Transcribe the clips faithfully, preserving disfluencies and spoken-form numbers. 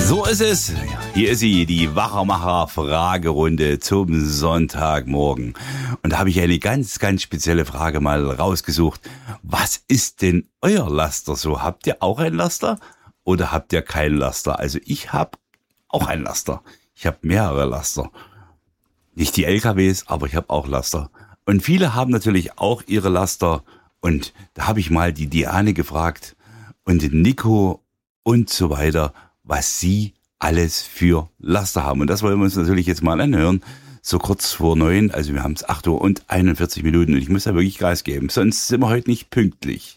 So ist es. Hier ist sie, die Wachermacher-Fragerunde zum Sonntagmorgen. Und da habe ich eine ganz, ganz spezielle Frage mal rausgesucht. Was ist denn euer Laster so? Habt ihr auch ein Laster oder habt ihr kein Laster? Also ich habe auch ein Laster. Ich habe mehrere Laster. Nicht die L K Ws, aber ich habe auch Laster. Und viele haben natürlich auch ihre Laster. Und da habe ich mal die Diane gefragt und den Nico und so weiter, was sie alles für Laster haben. Und das wollen wir uns natürlich jetzt mal anhören. So kurz vor neun, also wir haben es acht Uhr und einundvierzig Minuten und ich muss da wirklich Gas geben, sonst sind wir heute nicht pünktlich.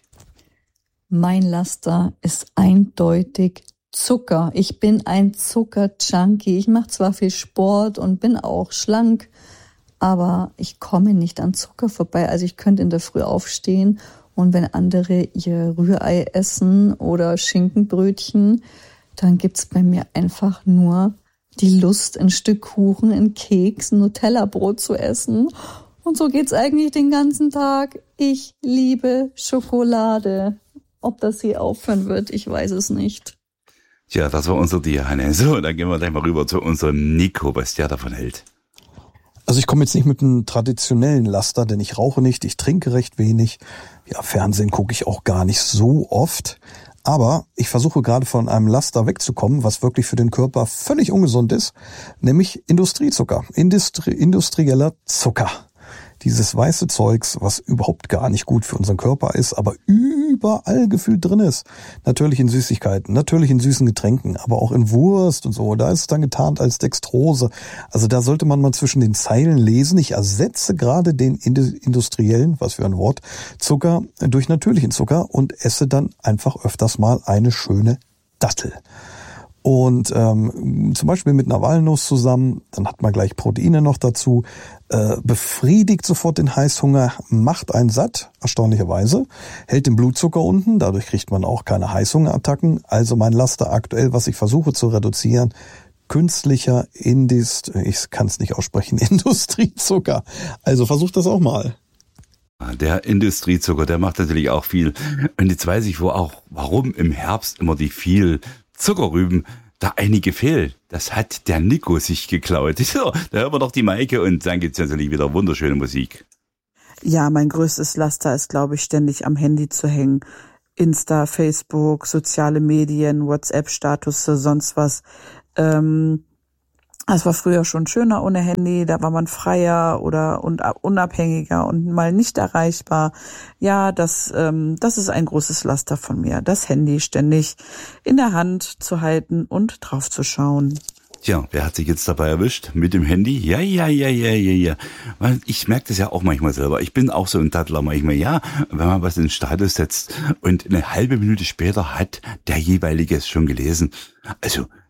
Mein Laster ist eindeutig Zucker. Ich bin ein Zucker-Junkie. Ich mache zwar viel Sport und bin auch schlank, aber ich komme nicht an Zucker vorbei. Also ich könnte in der Früh aufstehen und wenn andere ihr Rührei essen oder Schinkenbrötchen, dann gibt's bei mir einfach nur die Lust, ein Stück Kuchen, ein Keks, ein Nutella-Brot zu essen. Und so geht's eigentlich den ganzen Tag. Ich liebe Schokolade. Ob das hier aufhören wird, ich weiß es nicht. Tja, das war unser Diane. So, dann gehen wir gleich mal rüber zu unserem Nico, was der davon hält. Also ich komme jetzt nicht mit einem traditionellen Laster, denn ich rauche nicht, ich trinke recht wenig. Ja, Fernsehen gucke ich auch gar nicht so oft. Aber ich versuche gerade von einem Laster wegzukommen, was wirklich für den Körper völlig ungesund ist, nämlich Industriezucker, Industrie, industrieller Zucker. Dieses weiße Zeugs, was überhaupt gar nicht gut für unseren Körper ist, aber überall gefühlt drin ist. Natürlich in Süßigkeiten, natürlich in süßen Getränken, aber auch in Wurst und so. Da ist es dann getarnt als Dextrose. Also da sollte man mal zwischen den Zeilen lesen. Ich ersetze gerade den industriellen, was für ein Wort, Zucker durch natürlichen Zucker und esse dann einfach öfters mal eine schöne Dattel. Und ähm, zum Beispiel mit einer Walnuss zusammen, dann hat man gleich Proteine noch dazu, äh, befriedigt sofort den Heißhunger, macht einen satt, erstaunlicherweise, hält den Blutzucker unten, dadurch kriegt man auch keine Heißhungerattacken. Also mein Laster aktuell, was ich versuche zu reduzieren, künstlicher Indist, ich kann es nicht aussprechen, Industriezucker. Also versucht das auch mal. Der Industriezucker, der macht natürlich auch viel. Und jetzt weiß ich wo auch, warum im Herbst immer die viel Zuckerrüben da einige fehlen. Das hat der Nico sich geklaut. So, da hören wir doch die Maike und dann gibt's natürlich wieder wunderschöne Musik. Ja, mein größtes Laster ist, glaube ich, ständig am Handy zu hängen. Insta, Facebook, soziale Medien, WhatsApp-Status, sonst was. Ähm, Es war früher schon schöner ohne Handy, da war man freier oder und unabhängiger und mal nicht erreichbar. Ja, das ähm, das ist ein großes Laster von mir, das Handy ständig in der Hand zu halten und drauf zu schauen. Tja, wer hat sich jetzt dabei erwischt? Mit dem Handy? Ja, ja, ja, ja, ja, ja. Weil ich merke das ja auch manchmal selber. Ich bin auch so ein Tattler manchmal. Ja, wenn man was in den Status setzt und eine halbe Minute später hat der jeweilige es schon gelesen. Also